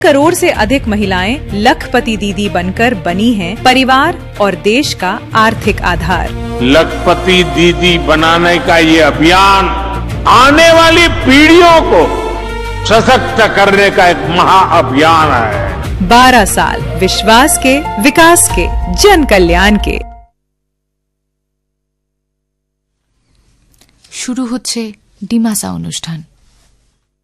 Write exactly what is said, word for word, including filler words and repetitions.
करोड़ से अधिक महिलाएं लखपति दीदी बनकर बनी हैं परिवार और देश का आर्थिक आधार। लखपति दीदी बनाने का ये अभियान आने वाली पीढ़ियों को सशक्त करने का एक महाअभियान है। बारह साल विश्वास के, विकास के, जन कल्याण के। शुरू হচ্ছে ডিমাসা অনুষ্ঠান।